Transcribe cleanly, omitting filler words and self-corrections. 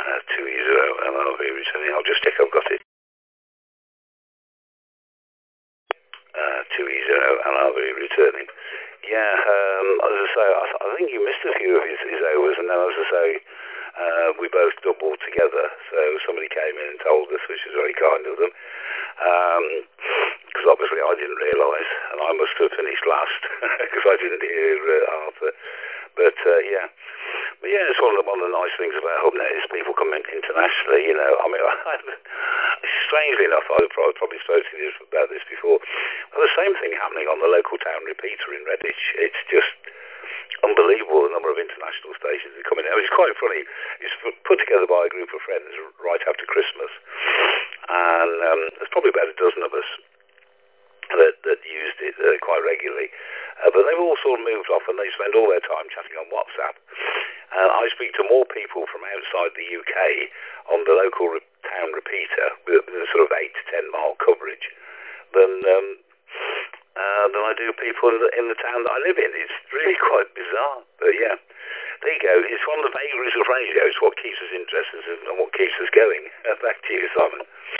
LRV returning. I'll just check I've got it. 2E0 LRV returning. Yeah, as I say, I think you missed a few of his overs, and then as I say, we both doubled together. So somebody came in and told us, which was very kind of them. Because obviously I didn't realise, and I must have finished last because I didn't hear Arthur. But yeah, it's one of the nice things about HubNet is people come in internationally. You know, I mean, strangely enough, I've probably spoken to you about this before. Well, the same thing happening on the local town repeater in Redditch. It's just unbelievable the number of international stations that come in. It's quite funny. It's put together by a group of friends right after Christmas, and there's probably about a dozen of us that used it quite regularly. But they've all sort of moved off and they spend all their time chatting on WhatsApp. I speak to more people from outside the UK on the local town repeater with a sort of 8 to 10 mile coverage than I do people in the town that I live in. It's really quite bizarre. But yeah, there you go. It's one of the vagaries of radio. It's what keeps us interested and what keeps us going. Back to you, Simon.